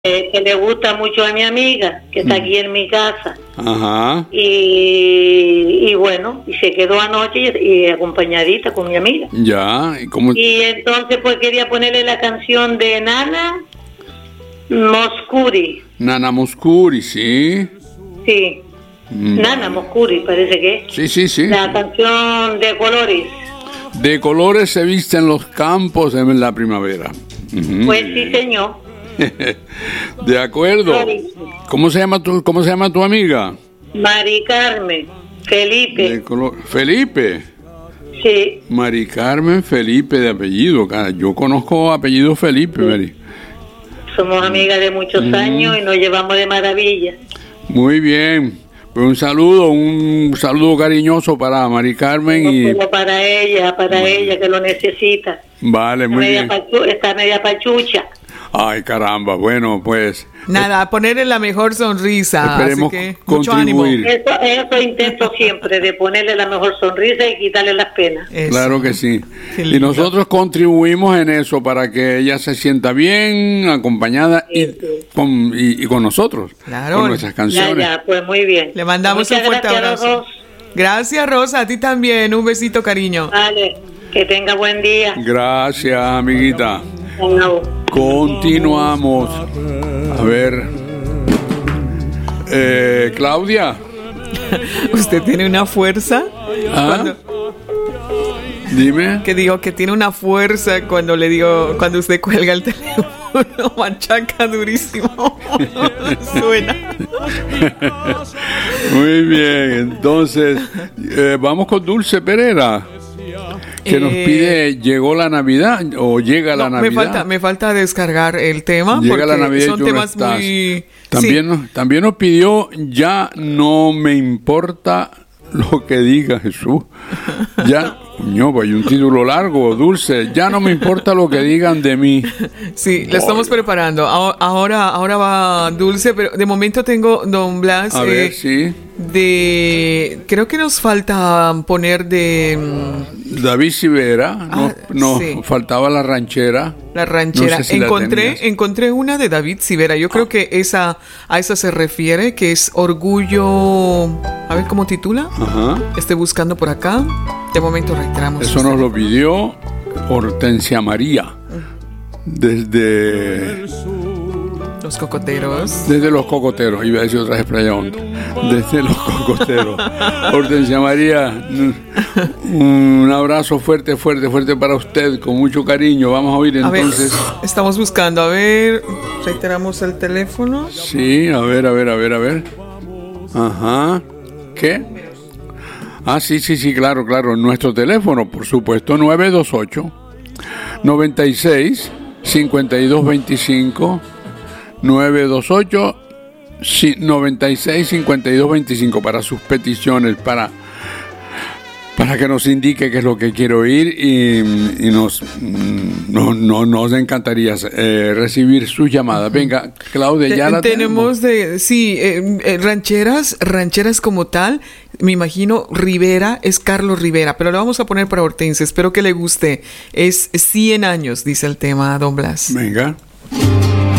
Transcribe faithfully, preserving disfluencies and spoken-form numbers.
eh, que le gusta mucho a mi amiga, que está aquí en mi casa. Ajá. Y, y bueno, y se quedó anoche y, y acompañadita con mi amiga. Ya, ¿y cómo? Y entonces pues quería ponerle la canción de Nana Mouskouri. Nana Mouskouri, sí. Sí. Mm. Nana Mouskouri, parece que es. Sí, sí, sí. La canción de colores. De colores se visten los campos en la primavera. Uh-huh. Pues sí, señor. De acuerdo. ¿Cómo se llama tu, cómo se llama tu amiga? Mari Carmen Felipe. De color, Felipe. Sí. Mari Carmen Felipe de apellido. Yo conozco apellido Felipe, Mari. Somos amigas de muchos uh-huh. años y nos llevamos de maravilla. Muy bien. Pues un saludo, un saludo cariñoso para Mari Carmen no, y para ella, para vale. ella que lo necesita. Vale, muy media bien. Pachu, está media pachucha. Ay, caramba, bueno, pues... Nada, ponerle la mejor sonrisa. Esperemos así que, contribuir. Mucho ánimo. Eso, eso intento siempre, de ponerle la mejor sonrisa y quitarle las penas. Eso. Claro que sí. Y nosotros contribuimos en eso para que ella se sienta bien, acompañada sí, y, sí. Con, y, y con nosotros, claro. Con nuestras canciones. Ya, ya, pues muy bien. Le mandamos Muchas un fuerte gracias, abrazo. Ros. Gracias, Rosa, a ti también. Un besito, cariño. Vale, que tenga buen día. Gracias, amiguita. No. Continuamos. A ver. Eh, Claudia. ¿Usted tiene una fuerza? ¿Ah? Cuando... Dime. Que digo que tiene una fuerza cuando le digo, cuando usted cuelga el teléfono, machaca durísimo. Suena. Muy bien, entonces eh, vamos con Dulce Pereira. Que eh, nos pide, ¿llegó la Navidad o llega no, la Navidad? Me falta, me falta descargar el tema. Llega porque la Navidad son y temas no muy... También, sí. nos, también nos pidió, ya no me importa lo que diga Jesús. Ya, no, pues hay un título largo, Dulce. Ya no me importa lo que digan de mí. Sí, lo estamos preparando. Ahora, ahora va Dulce, pero de momento tengo Don Blas. A eh, ver, sí. De, creo que nos falta poner de David Civera. Nos, ah, nos sí. faltaba la ranchera. La ranchera. No sé si encontré, la encontré una de David Civera. Yo creo ah. que esa, a esa se refiere, que es Orgullo. A ver cómo titula. Ajá. Estoy buscando por acá. De momento reiteramos. Eso nos lo pidió Hortensia María. Desde los cocoteros. Desde los cocoteros, iba a decir otra explayón. Desde los cocoteros. Hortensia María, un abrazo fuerte, fuerte, fuerte para usted, con mucho cariño. Vamos a oír entonces. A ver, estamos buscando, a ver, reiteramos el teléfono. Sí, a ver, a ver, a ver, a ver. Ajá. ¿Qué? Ah, sí, sí, sí, claro, claro. Nuestro teléfono, por supuesto, nueve dos ocho, noventa y seis, cincuenta y dos veinticinco. nueve dos ocho, noventa y seis, cincuenta y dos veinticinco para sus peticiones, para, para que nos indique qué es lo que quiere oír y, y nos, no, no, nos encantaría eh, recibir sus llamadas. Venga, Claudia, ya la tenemos. Tenemos de, sí, eh, eh, rancheras, rancheras como tal, me imagino Rivera, es Carlos Rivera, pero lo vamos a poner para Hortensia, espero que le guste. Es cien años, dice el tema, Don Blas. Venga.